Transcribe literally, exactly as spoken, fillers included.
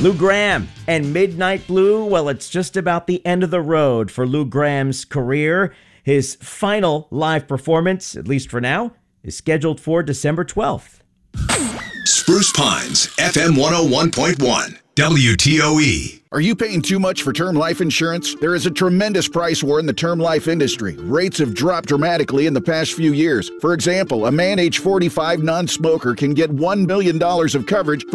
Lou Gramm and Midnight Blue. Well, it's just about the end of the road for Lou Gramm's career. His final live performance, at least for now, is scheduled for December twelfth. Spruce Pines, F M one oh one point one, W T O E. Are you paying too much for term life insurance? There is a tremendous price war in the term life industry. Rates have dropped dramatically in the past few years. For example, a man age forty-five non-smoker can get one million dollars of coverage for